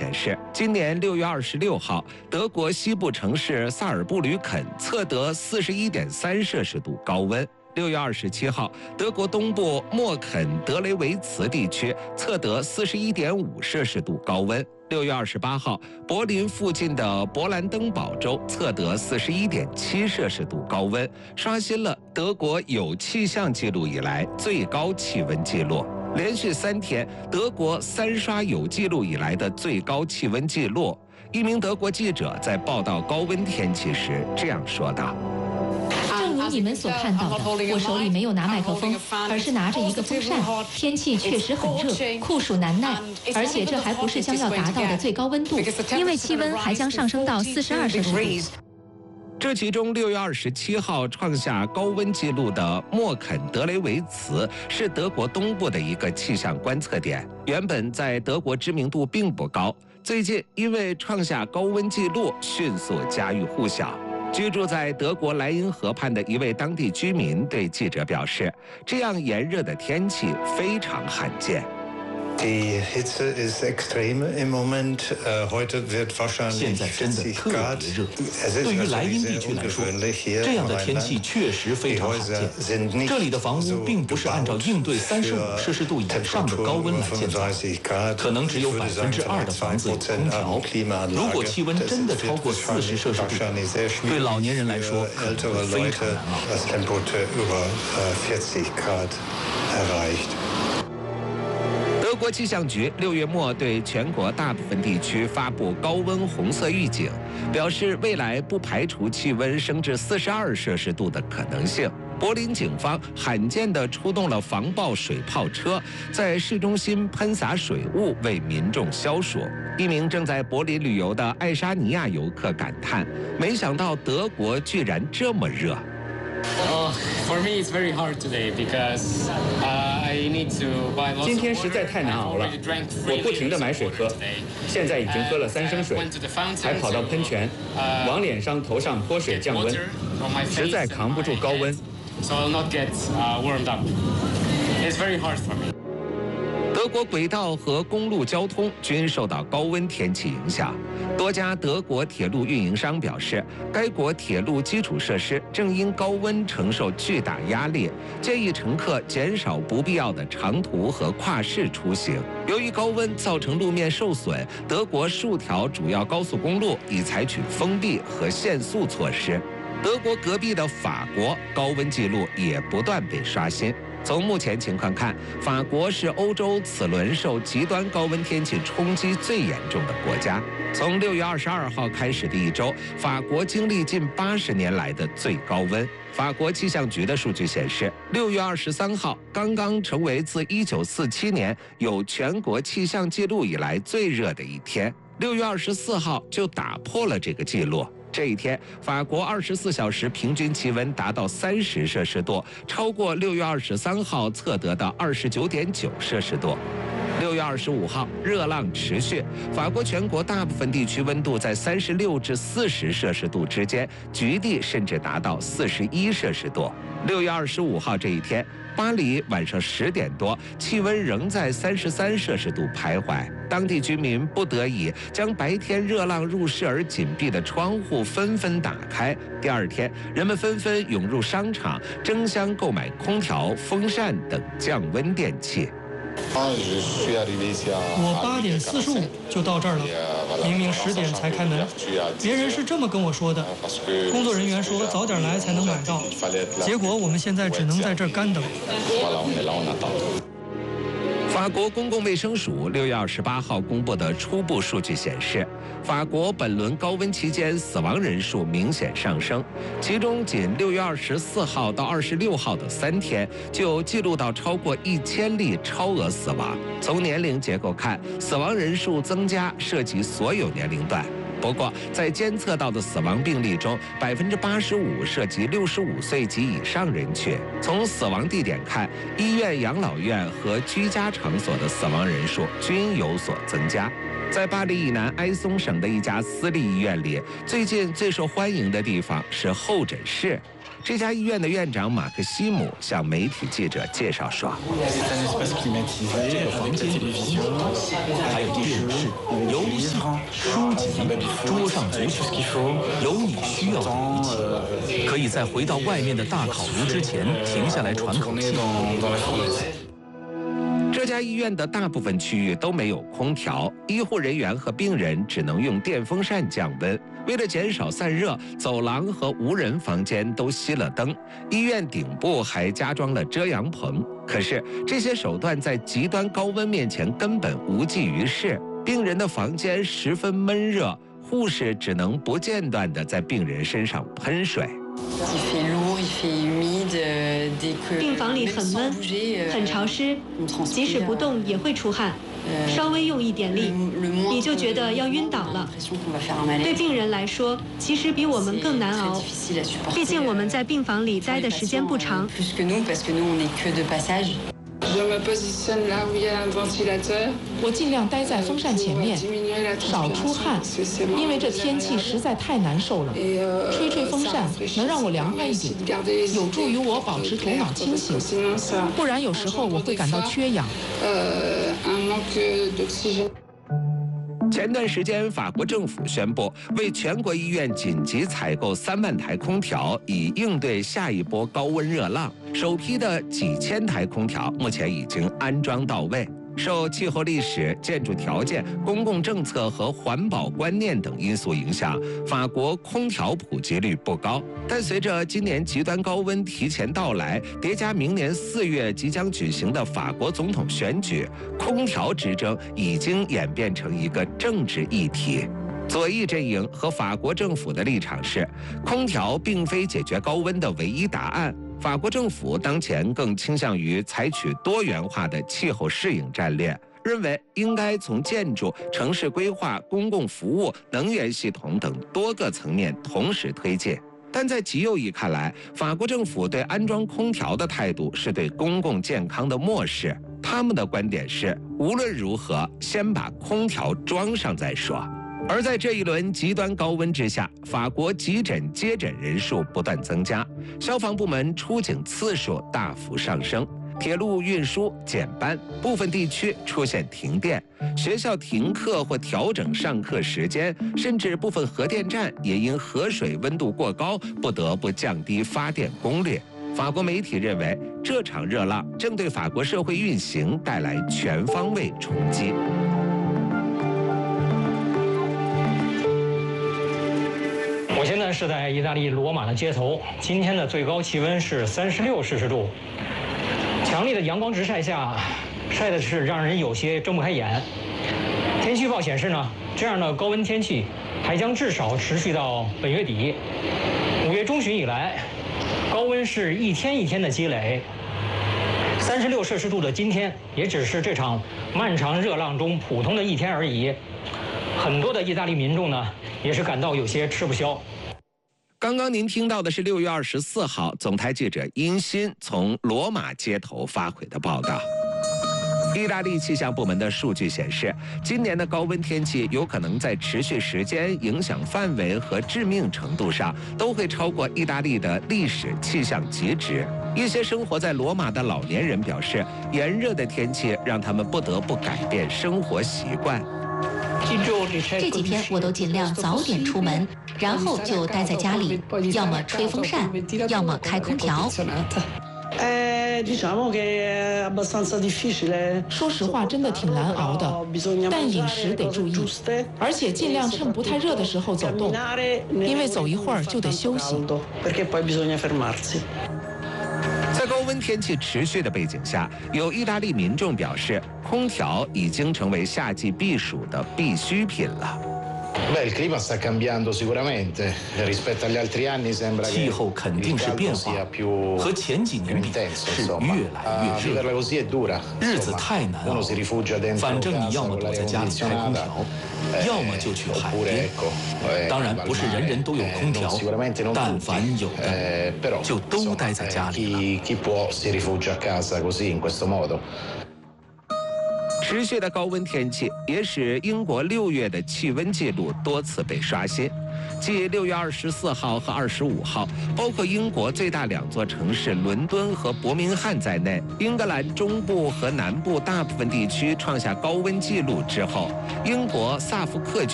显示，今年6月26号，德国西部城市萨尔布吕肯测得41.3摄氏度高温。6月27号，德国东部默肯德雷维茨地区测得41.5摄氏度高温。6月28号，柏林附近的勃兰登堡州测得41.7摄氏度高温，刷新了德国有气象记录以来最高气温记录。连续3天，德国3刷有记录以来的最高气温记录。一名德国记者在报道高温天气时这样说道。 正如你们所看到的，我手里没有拿麦克风，而是拿着一个风扇。天气确实很热，酷暑难耐，而且这还不是将要达到的最高温度，因为气温还将上升到42摄氏度。 这其中6月27号创下高温纪录的默肯德雷维茨是德国东部的一个气象观测点，原本在德国知名度并不高，最近因为创下高温纪录，迅速家喻户晓。居住在德国莱茵河畔的一位当地居民对记者表示，这样炎热的天气非常罕见。 Die Hitze ist extrem im Moment. Heute wird 现在真的特别热。对于莱茵地区来说，这样的天气确实非常罕见。这里的房屋并不是按照应对35摄氏度以上的高温来建造，可能只有2%的房子有空调。如果气温真的超过40摄氏度，对老年人来说可能会非常难熬。 德国气象局6月末对全国大部分地区发布高温红色预警，表示未来不排除气温升至42摄氏度的可能性。柏林警方罕见地出动了防爆水炮车，在市中心喷洒水雾为民众消暑。一名正在柏林旅游的爱沙尼亚游客感叹：“没想到德国居然这么热。” For me, it's very hard today because I need to buy lots of water. 今天实在太难熬了，我不停地买水喝，现在已经喝了3升水，还跑到喷泉，往脸上、头上泼水降温，实在扛不住高温。 So I'll not get warmed up. It's very hard for me. 德国轨道和公路交通均受到高温天气影响。多家德国铁路运营商表示，该国铁路基础设施正因高温承受巨大压力，建议乘客减少不必要的长途和跨市出行。由于高温造成路面受损，德国数条主要高速公路已采取封闭和限速措施。德国隔壁的法国高温记录也不断被刷新。从目前情况看，法国是欧洲此轮受极端高温天气冲击最严重的国家。从6月22号开始的一周，法国经历近80年来的最高温。法国气象局的数据显示，6月23号刚刚成为自1947年有全国气象记录以来最热的一天。6月24号就打破了这个记录。这一天，法国24小时平均气温达到30摄氏度，超过6月23号测得的29.9摄氏度。6月25号，热浪持续，法国全国大部分地区温度在36至40摄氏度之间，局地甚至达到41摄氏度。6月25号这一天，巴黎晚上10点多，气温仍在33摄氏度徘徊，当地居民不得已将白天热浪入室而紧闭的窗户纷纷打开。第二天，人们纷纷涌入商场，争相购买空调、风扇等降温电器。 我8点45就到这儿了，明明10点才开门，别人是这么跟我说的。工作人员说早点来才能买到，结果我们现在只能在这儿干等。 法国公共卫生署6月28号公布的初步数据显示，法国本轮高温期间死亡人数明显上升，其中仅6月24号到26号的3天就记录到超过1000例超额死亡。从年龄结构看，死亡人数增加涉及所有年龄段。不过，在监测到的死亡病例中，85%涉及65岁及以上人群。从死亡地点看，医院、养老院和居家场所的死亡人数均有所增加。 在巴黎以南埃松省的一家私立医院里，最近最受欢迎的地方是候诊室。这家医院的院长马克西姆向媒体记者介绍说：“ 这个房间里有空调，还有电视、游戏、书籍，桌上足球，有你需要的一切。可以在回到外面的大烤炉之前停下来喘口气。” 这家医院的大部分区域都没有空调，医护人员和病人只能用电风扇降温。为了减少散热，走廊和无人房间都熄了灯，医院顶部还加装了遮阳棚。可是这些手段在极端高温面前根本无济于事，病人的房间十分闷热，护士只能不间断地在病人身上喷水。 病房里很闷，很潮湿，即使不动也会出汗，稍微用一点力，你就觉得要晕倒了。对病人来说，其实比我们更难熬，毕竟我们在病房里待的时间不长。 我尽量待在风扇前面，少出汗，因为这天气实在太难受了。吹吹风扇能让我凉快一点，有助于我保持头脑清醒。不然有时候我会感到缺氧。 前段时间，法国政府宣布为全国医院紧急采购3万台空调，以应对下一波高温热浪。首批的几千台空调目前已经安装到位。受气候历史、建筑条件、公共政策和环保观念等因素影响，法国空调普及率不高。但随着今年极端高温提前到来，叠加明年4月即将举行的法国总统选举，空调之争已经演变成一个政治议题。左翼阵营和法国政府的立场是，空调并非解决高温的唯一答案。法国政府当前更倾向于采取多元化的气候适应战略，认为应该从建筑、城市规划、公共服务、能源系统等多个层面同时推进。但在极右翼看来，法国政府对安装空调的态度是对公共健康的漠视。他们的观点是，无论如何，先把空调装上再说。而在这一轮极端高温之下，法国急诊接诊人数不断增加，消防部门出警次数大幅上升，铁路运输减班，部分地区出现停电，学校停课或调整上课时间，甚至部分核电站也因河水温度过高，不得不降低发电功率。法国媒体认为，这场热浪正对法国社会运行带来全方位冲击。 我现在是在意大利罗马的街头，今天的最高气温是36摄氏度，强烈的阳光直晒下，晒的是让人有些睁不开眼。天气预报显示呢，这样的高温天气还将至少持续到本月底。5月中旬以来，高温是一天一天的积累。36摄氏度的今天，也只是这场漫长热浪中普通的一天而已。很多的意大利民众呢，也是感到有些吃不消。 刚刚您听到的是6月24号总台记者殷鑫从罗马街头发回的报道。意大利气象部门的数据显示，今年的高温天气有可能在持续时间、影响范围和致命程度上都会超过意大利的历史气象极值。一些生活在罗马的老年人表示，炎热的天气让他们不得不改变生活习惯。 这几天我都尽量早点出门，然后就待在家里，要么吹风扇，要么开空调。 说实话，真的挺难熬的，但饮食得注意，而且尽量趁不太热的时候走动，因为走一会儿就得休息。 在高温天气持续的背景下，有意大利民众表示，空调已经成为夏季避暑的必需品了。 气候肯定是变化，和前几年比是越来越热，日子太难熬。反正你要么躲在家里开空调，要么就去海边。当然不是人人都有空调，但凡有的，就都待在家里了。 持续的高温天气也使英国6月的气温记录多次被刷新。继6月24号和25号，包括英国最大2座城市伦敦和伯明翰在内，英格兰中部和南部大部分地区创下高温纪录之后，英国萨福克郡